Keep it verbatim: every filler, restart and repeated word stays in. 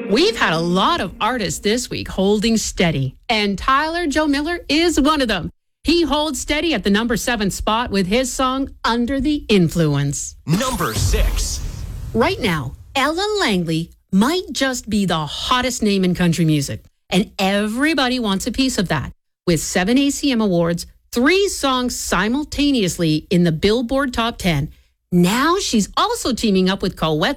We've had a lot of artists this week holding steady, and Tyler Joe Miller is one of them. He holds steady at the number seven spot with his song, Under the Influence. Number six. Right now, Ella Langley might just be the hottest name in country music, and everybody wants a piece of that. With seven A C M awards, three songs simultaneously in the Billboard Top ten, now she's also teaming up with Colette